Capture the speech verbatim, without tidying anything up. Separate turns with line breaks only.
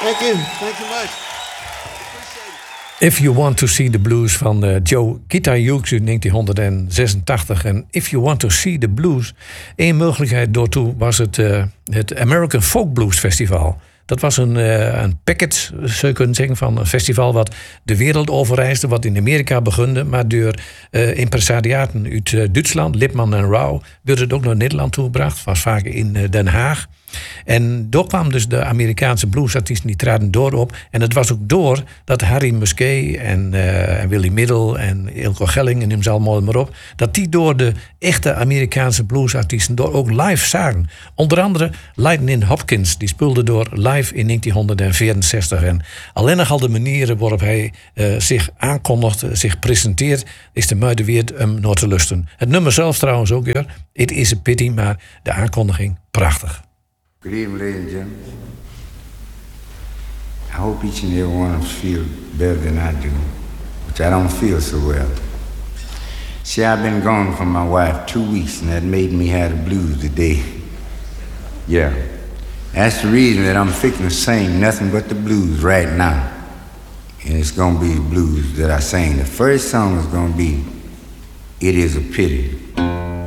Thank you. Thank you much.
If You Want to See the Blues van uh, Joe Kita Hughes uit negentien zesentachtig. En If You Want to See the Blues, één mogelijkheid daartoe was het, uh, het American Folk Blues Festival. Dat was een, uh, een package, zou je kunnen zeggen, van een festival wat de wereld overreisde, wat in Amerika begunde, maar door uh, impresariaten uit uh, Duitsland, Lipman en Rauw, werd het ook naar Nederland toegebracht. Het was vaak in uh, Den Haag. En door kwamen dus de Amerikaanse bluesartiesten, die traden door op. En het was ook door dat Harry Musquet en, uh, en Willie Middle en Ilko Gelling, en neem ze allemaal maar op, dat die door de echte Amerikaanse bluesartiesten door ook live zagen. Onder andere Lightning Hopkins, die speelde door live in negentien vierenzestig. En alleen nog al de manieren waarop hij uh, zich aankondigt, zich presenteert, is de muide weer om naar te lusten. Het nummer zelf trouwens ook weer. It is a pity, maar de aankondiging prachtig.
Good evening, ladies and gentlemen. I hope each and every one of us feel better than I do, which I don't feel so well. See, I've been gone from my wife two weeks, and that made me have the blues today. Yeah, that's the reason that I'm fixing to sing nothing but the blues right now. And it's gonna be the blues that I sing. The first song is gonna be It Is a Pity.